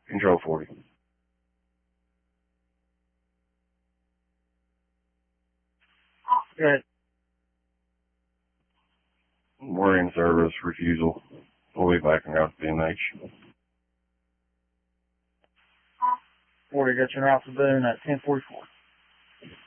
Control 40. Good. We're in service, refusal. We'll be backing out to BMH. 40, got your Alpha Boone at 1044.